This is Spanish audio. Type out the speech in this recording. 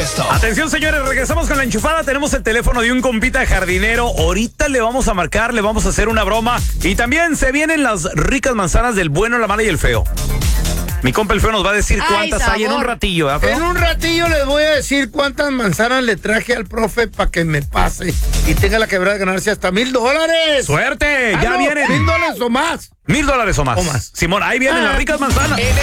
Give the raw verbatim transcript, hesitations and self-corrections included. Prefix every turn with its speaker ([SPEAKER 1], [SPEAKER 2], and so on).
[SPEAKER 1] esto.
[SPEAKER 2] Atención, señores, regresamos con la enchufada. Tenemos el teléfono de un compita jardinero. Ahorita le vamos a marcar, le vamos a hacer una broma. Y también se vienen las ricas manzanas del bueno, la mala y el feo. Mi compa el feo nos va a decir cuántas
[SPEAKER 3] Ay,
[SPEAKER 2] hay en un ratillo, ¿verdad, feo?
[SPEAKER 3] En un ratillo les voy a decir cuántas manzanas le traje al profe para que me pase y tenga la quebrada de ganarse hasta mil dólares.
[SPEAKER 2] ¡Suerte!
[SPEAKER 3] Ah,
[SPEAKER 2] Ya
[SPEAKER 3] no,
[SPEAKER 2] vienen.
[SPEAKER 3] Mil dólares o más.
[SPEAKER 2] Mil dólares o más.
[SPEAKER 3] O más.
[SPEAKER 2] Simón, ahí vienen
[SPEAKER 3] Ah.
[SPEAKER 2] las ricas manzanas.